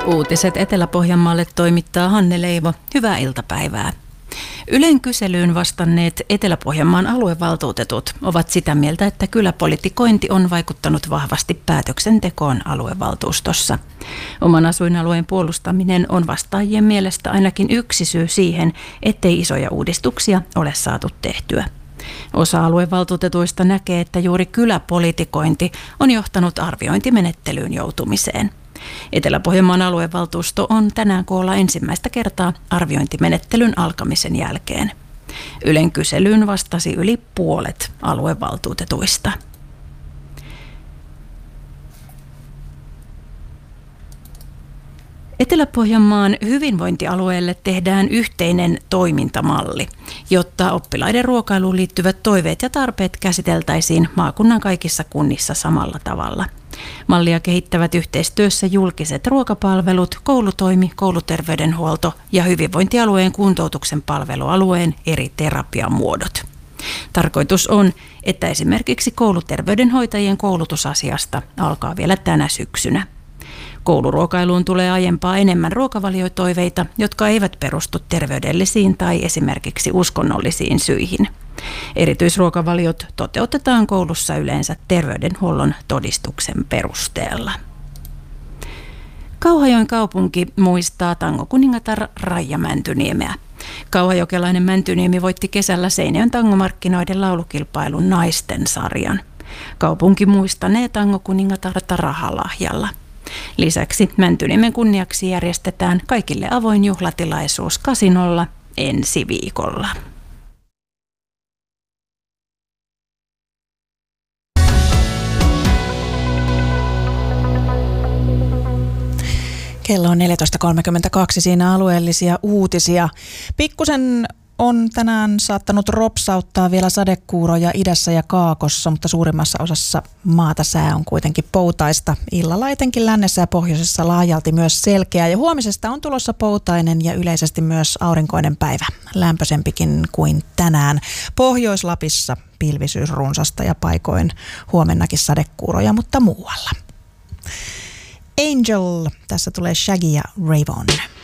Uutiset Etelä-Pohjanmaalle toimittaa Hanne Leivo. Hyvää iltapäivää. Ylen kyselyyn vastanneet Etelä-Pohjanmaan aluevaltuutetut ovat sitä mieltä, että kyläpolitikointi on vaikuttanut vahvasti päätöksentekoon aluevaltuustossa. Oman asuinalueen puolustaminen on vastaajien mielestä ainakin yksi syy siihen, ettei isoja uudistuksia ole saatu tehtyä. Osa aluevaltuutetuista näkee, että juuri kyläpolitikointi on johtanut arviointimenettelyyn joutumiseen. Etelä-Pohjanmaan aluevaltuusto on tänään koolla ensimmäistä kertaa arviointimenettelyn alkamisen jälkeen. Ylen kyselyyn vastasi yli puolet aluevaltuutetuista. Etelä-Pohjanmaan hyvinvointialueelle tehdään yhteinen toimintamalli, jotta oppilaiden ruokailuun liittyvät toiveet ja tarpeet käsiteltäisiin maakunnan kaikissa kunnissa samalla tavalla. Mallia kehittävät yhteistyössä julkiset ruokapalvelut, koulutoimi, kouluterveydenhuolto ja hyvinvointialueen kuntoutuksen palvelualueen eri terapiamuodot. Tarkoitus on, että esimerkiksi kouluterveydenhoitajien koulutusasiasta alkaa vielä tänä syksynä. Kouluruokailuun tulee aiempaa enemmän ruokavaliotoiveita, jotka eivät perustu terveydellisiin tai esimerkiksi uskonnollisiin syihin. Erityisruokavaliot toteutetaan koulussa yleensä terveydenhuollon todistuksen perusteella. Kauhajoen kaupunki muistaa tangokuningatar Raija Mäntyniemeä. Kauhajokelainen Mäntyniemi voitti kesällä Seinäjoen tangomarkkinoiden laulukilpailun naisten sarjan. Kaupunki muistanee tangokuningatarta rahalahjalla. Lisäksi Mäntyniemen kunniaksi järjestetään kaikille avoin juhlatilaisuus kasinolla ensi viikolla. Kello on 14.32, siinä alueellisia uutisia. Pikkusen on tänään saattanut ropsauttaa vielä sadekuuroja idässä ja kaakossa, mutta suurimmassa osassa maata sää on kuitenkin poutaista. Illalla etenkin lännessä ja pohjoisessa laajalti myös selkeä. Ja huomisesta on tulossa poutainen ja yleisesti myös aurinkoinen päivä. Lämpöisempikin kuin tänään. Pohjois-Lapissa pilvisyys runsasta ja paikoin huomennakin sadekuuroja, mutta muualla. Angel, tässä tulee Shaggy ja Rayvon.